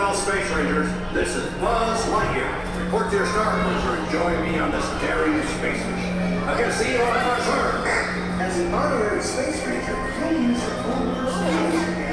Farewell, Space Rangers. This is Buzz Lightyear. Report to your star cruiser and join me on this daring space mission. I can see you on our Earth. As an honorary space ranger, you'll use your own personality